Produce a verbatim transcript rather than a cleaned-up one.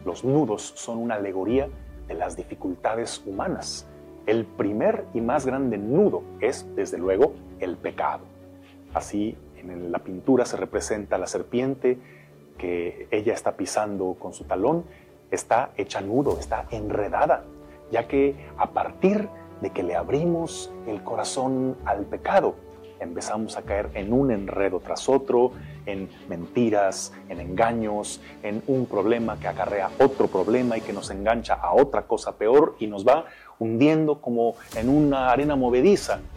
Los nudos son una alegoría de las dificultades humanas. El primer y más grande nudo es, desde luego, el pecado. Así, en la pintura se representa la serpiente que ella está pisando con su talón, está hecha nudo, está enredada, ya que a partir de que le abrimos el corazón al pecado, empezamos a caer en un enredo tras otro, en mentiras, en engaños, en un problema que acarrea otro problema y que nos engancha a otra cosa peor y nos va hundiendo como en una arena movediza